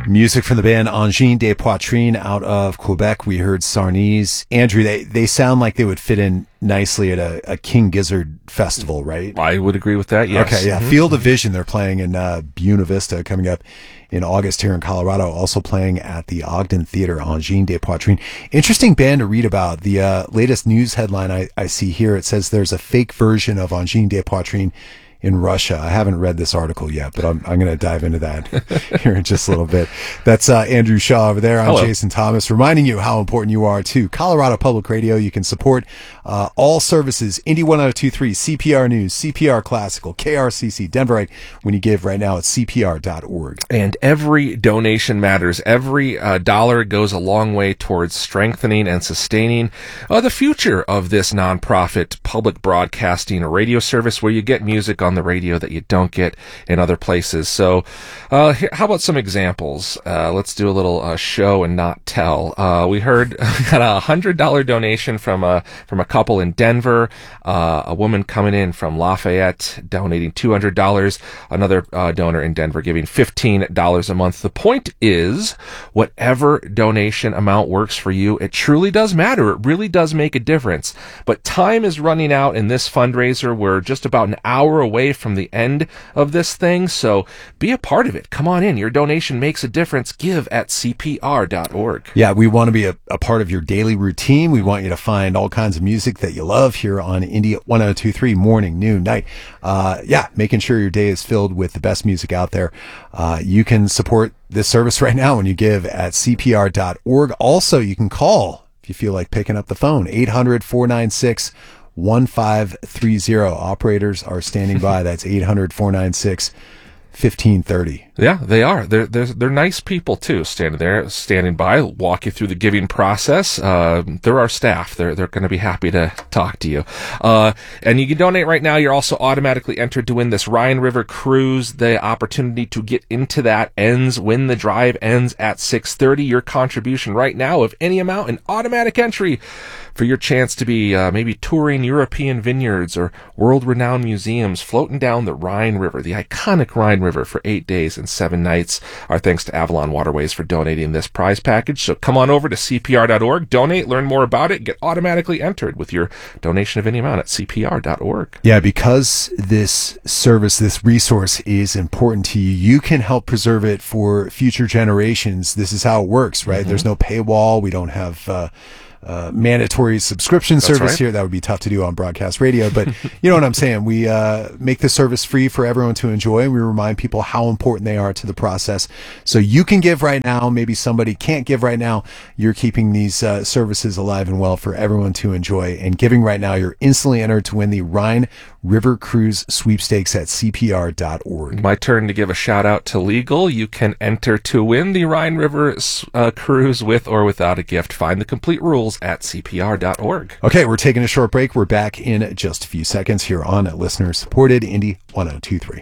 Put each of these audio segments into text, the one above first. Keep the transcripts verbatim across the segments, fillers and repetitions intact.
Music from the band Engine des Poitrines out of Quebec. We heard Sarnies. Andrew, they, they sound like they would fit in nicely at a, a King Gizzard festival, right? I would agree with that, yes. Okay, yeah. Mm-hmm. Field of Vision, they're playing in uh, Buena Vista coming up in August here in Colorado, also playing at the Ogden Theater, Engine des Poitrines. Interesting band to read about. The uh, latest news headline I, I see here, it says there's a fake version of Engine des Poitrines in Russia. I haven't read this article yet, but I'm, I'm going to dive into that here in just a little bit. That's uh, Andrew Shaw over there. I'm Hello. Jason Thomas, reminding you how important you are to Colorado Public Radio. You can support uh, all services, Indy one oh two point three, C P R News, C P R Classical, K R C C, Denverite, when you give right now at C P R dot org. And every donation matters. Every uh, dollar goes a long way towards strengthening and sustaining uh, the future of this nonprofit public broadcasting radio service where you get music on the radio that you don't get in other places. So uh, here, how about some examples? Uh, let's do a little uh, show and not tell. Uh, we heard got a one hundred dollars donation from a, from a couple in Denver, uh, a woman coming in from Lafayette donating two hundred dollars, another uh, donor in Denver giving fifteen dollars a month. The point is, whatever donation amount works for you, it truly does matter. It really does make a difference. But time is running out in this fundraiser. We're just about an hour away from the end of this thing, so be a part of it. Come on in. Your donation makes a difference. Give at C P R dot org. Yeah, we want to be a, a part of your daily routine. We want you to find all kinds of music that you love here on Indy one oh two point three, morning, noon, night. Uh, yeah, making sure your day is filled with the best music out there. Uh, you can support this service right now when you give at C P R dot org. Also, you can call if you feel like picking up the phone, eight hundred, four nine six, one five three zero. Operators are standing by. That's eight hundred, four nine six, fifteen thirty. Yeah, they are. They're, they're, they're nice people too, standing there, standing by, walk you through the giving process. Uh, they're our staff. They're, they're going to be happy to talk to you. Uh, and you can donate right now. You're also automatically entered to win this Rhine River cruise. The opportunity to get into that ends when the drive ends at six thirty. Your contribution right now of any amount, an automatic entry for your chance to be uh, maybe touring European vineyards or world-renowned museums, floating down the Rhine River, the iconic Rhine River, for eight days and seven nights. Our thanks to Avalon Waterways for donating this prize package. So come on over to C P R dot org, donate, learn more about it, get automatically entered with your donation of any amount at C P R dot org. Yeah, because this service, this resource is important to you, you can help preserve it for future generations. This is how it works, right? Mm-hmm. There's no paywall. We don't have uh, uh, mandatory subscription That's service right. here. That would be tough to do on broadcast radio, but you know what I'm saying? We uh, make the service free for everyone to enjoy, and we remind people how important they are to the process. So you can give right now. Maybe somebody can't give right now. You're keeping these uh, services alive and well for everyone to enjoy. And giving right now, you're instantly entered to win the Rhine River Cruise Sweepstakes at C P R dot org. My turn to give a shout out to Legal. You can enter to win the Rhine River uh, Cruise with or without a gift. Find the complete rules at C P R dot org. Okay, we're taking a short break. We're back in just a few seconds here on listener-supported Indy one oh two point three.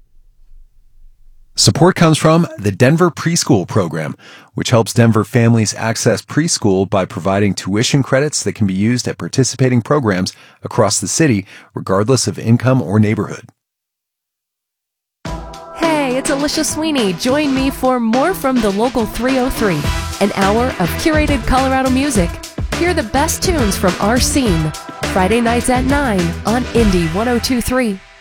Support comes from the Denver Preschool Program, which helps Denver families access preschool by providing tuition credits that can be used at participating programs across the city, regardless of income or neighborhood. Hey, it's Alicia Sweeney. Join me for more from the Local three oh three, an hour of curated Colorado music. Hear the best tunes from our scene, Friday nights at nine on Indy one oh two point three.